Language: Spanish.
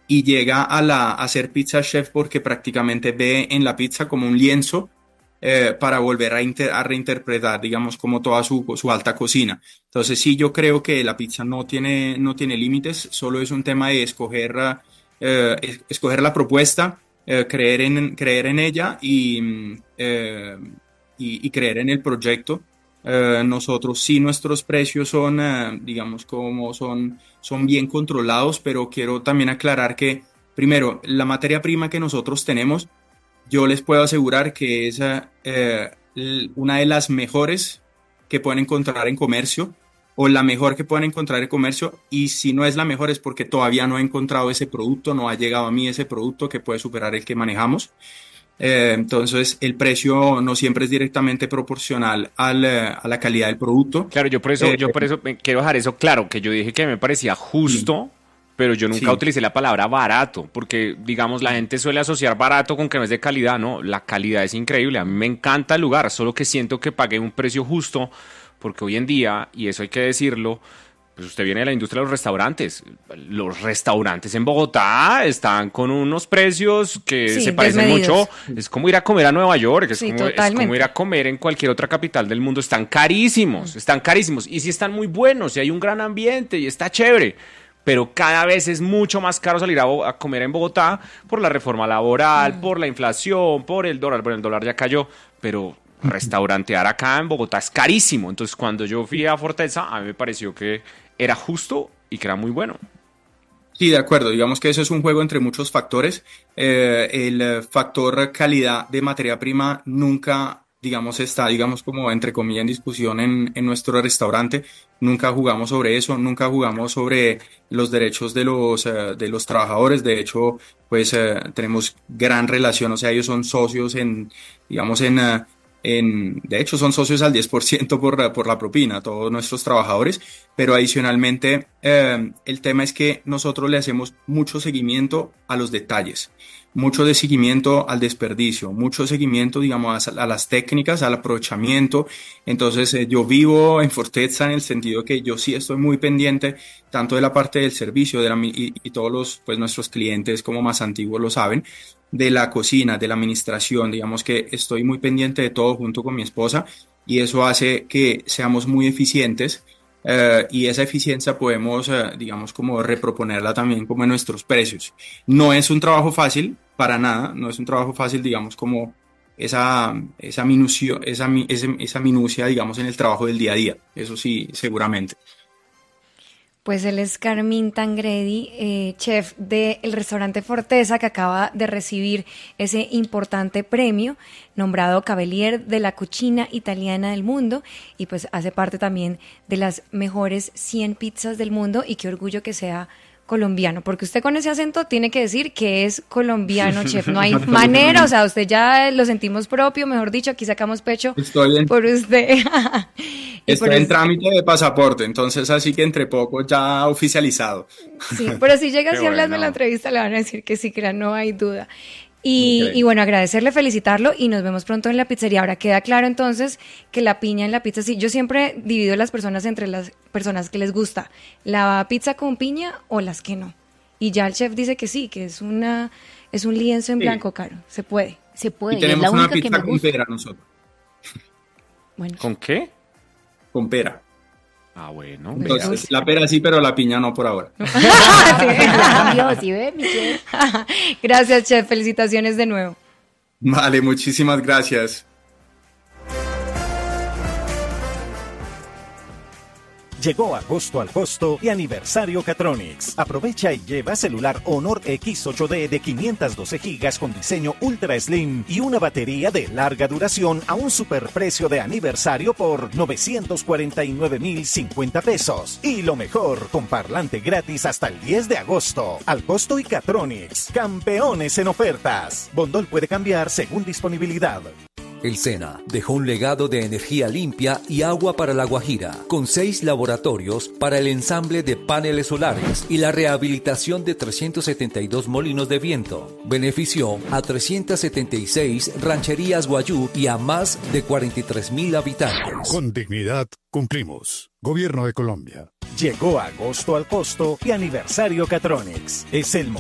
y llega a ser pizza chef porque prácticamente ve en la pizza como un lienzo para volver a reinterpretar, digamos, como toda su alta cocina. Entonces sí, yo creo que la pizza no tiene límites, solo es un tema de escoger la propuesta, creer en ella y creer en el proyecto. Nosotros sí, nuestros precios son, digamos, como son bien controlados, pero quiero también aclarar que, primero, la materia prima que nosotros tenemos, yo les puedo asegurar que es una de las mejores que pueden encontrar en comercio o la mejor que pueden encontrar en comercio, y si no es la mejor es porque todavía no he encontrado ese producto, no ha llegado a mí ese producto que puede superar el que manejamos. Entonces, el precio no siempre es directamente proporcional a la calidad del producto. Claro, yo por eso quiero dejar eso claro, que yo dije que me parecía Sí, justo, pero yo nunca sí, utilicé la palabra barato, porque, digamos, la gente suele asociar barato con que no es de calidad, no, la calidad es increíble, a mí me encanta el lugar, solo que siento que pagué un precio justo, porque hoy en día, y eso hay que decirlo, pues usted viene de la industria de los restaurantes en Bogotá están con unos precios que Sí, se parecen mucho, desmedidos. es como ir a comer a Nueva York, Sí, es como ir totalmente. a comer en cualquier otra capital del mundo, están carísimos, y sí están muy buenos, y hay un gran ambiente, y está chévere, pero cada vez es mucho más caro salir a comer en Bogotá por la reforma laboral, por la inflación, por el dólar. Bueno, el dólar ya cayó, pero restaurantear acá en Bogotá es carísimo. Entonces, cuando yo fui a Fortaleza, a mí me pareció que era justo y que era muy bueno. sí, de acuerdo. Digamos que eso es un juego entre muchos factores. El factor calidad de materia prima nunca, digamos, está, digamos, como entre comillas en discusión en nuestro restaurante. Nunca jugamos sobre eso, nunca jugamos sobre los derechos de los trabajadores. De hecho, pues tenemos gran relación, o sea, ellos son socios digamos, de hecho, son socios al 10% por la propina, todos nuestros trabajadores, pero adicionalmente el tema es que nosotros le hacemos mucho seguimiento a los detalles, mucho de seguimiento al desperdicio, mucho seguimiento, digamos, a las técnicas, al aprovechamiento. Entonces, yo vivo en Forteza en el sentido que yo sí estoy muy pendiente tanto de la parte del servicio y todos pues, nuestros clientes como más antiguos lo saben, de la cocina, de la administración, digamos que estoy muy pendiente de todo junto con mi esposa y eso hace que seamos muy eficientes, y esa eficiencia podemos, digamos, como reproponerla también como en nuestros precios. No es un trabajo fácil, para nada, no es un trabajo fácil, digamos, como esa minucia, digamos, en el trabajo del día a día, eso sí, seguramente. Pues él es Carmín Tangredi, chef del restaurante Forteza, que acaba de recibir ese importante premio, nombrado Cavalier de la Cucina Italiana del Mundo, y pues hace parte también de las mejores 100 pizzas del mundo, y qué orgullo que sea colombiano, porque usted con ese acento tiene que decir que es colombiano, chef, no hay manera, o sea, usted ya lo sentimos propio, mejor dicho, aquí sacamos pecho Estoy en, por usted. Y por estoy en eso, trámite de pasaporte, entonces así que entre poco ya oficializado. sí, pero si llega Qué así a hablarme en la bueno. entrevista, le van a decir que sí, que no hay duda. Y Increíble. bueno, agradecerle, felicitarlo y nos vemos pronto en la pizzería. Ahora queda claro entonces que la piña en la pizza, sí, yo siempre divido a las personas entre las personas que les gusta la pizza con piña o las que no. Y ya el chef dice que sí, que es un lienzo en Sí. blanco, Caro. Se puede. Se Y puede, y es la tenemos una única que me pizza con gusta. pera nosotros, Bueno, ¿Con qué? con pera. Ah, bueno, pues vea. Entonces, dulce. la pera sí, pero la piña no por ahora. Cambió, ¿sí ve, mi chef? Gracias, chef. Felicitaciones de nuevo. Vale, muchísimas gracias. Llegó agosto al costo y aniversario Catronics. Aprovecha y lleva celular Honor X8D de 512 GB con diseño Ultra Slim y una batería de larga duración a un superprecio de aniversario por 949.050 pesos. Y lo mejor, con parlante gratis hasta el 10 de agosto. Al costo y Catronics, campeones en ofertas. Bondol puede cambiar según disponibilidad. El SENA dejó un legado de energía limpia y agua para La Guajira, con 6 laboratorios para el ensamble de paneles solares y la rehabilitación de 372 molinos de viento. Benefició a 376 rancherías guayú y a más de 43.000 habitantes. Con dignidad cumplimos. Gobierno de Colombia. Llegó agosto al costo y aniversario Catronics. Es el